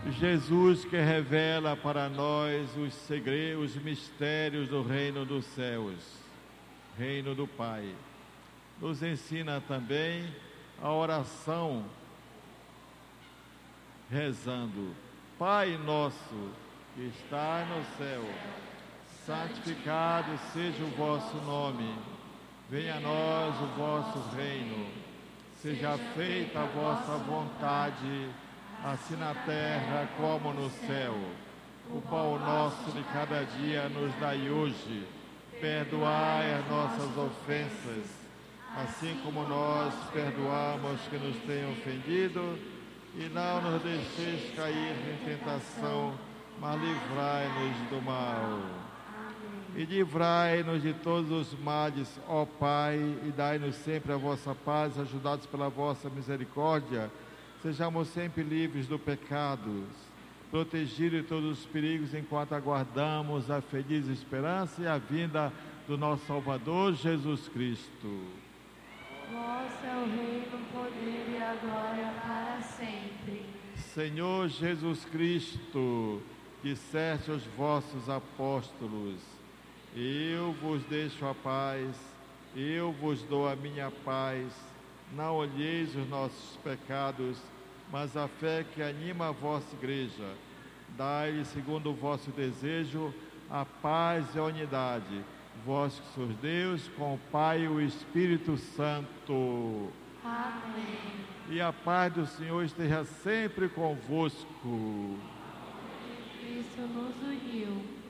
Jesus, que revela para nós os segredos, os mistérios do reino dos céus, reino do Pai, nos ensina também a oração, rezando: Pai nosso que está no céu, santificado seja o vosso nome, venha a nós o vosso reino, seja feita a vossa vontade, assim na terra como no céu. O pão nosso de cada dia nos dai hoje, perdoai as nossas ofensas, assim como nós perdoamos que nos têm ofendido, e não nos deixeis cair em tentação, mas livrai-nos do mal. E livrai-nos de todos os males, ó Pai, e dai-nos sempre a vossa paz, ajudados pela vossa misericórdia, sejamos sempre livres do pecado, protegidos de todos os perigos, enquanto aguardamos a feliz esperança e a vinda do nosso Salvador, Jesus Cristo. Vosso é o reino, o poder e a glória para sempre. Senhor Jesus Cristo, disseste aos vossos apóstolos: eu vos deixo a paz, eu vos dou a minha paz. Não olheis os nossos pecados, mas a fé que anima a vossa igreja. Dai-lhe, segundo o vosso desejo, a paz e a unidade. Vós que sois Deus, com o Pai e o Espírito Santo. Amém. E a paz do Senhor esteja sempre convosco. Cristo nos uniu.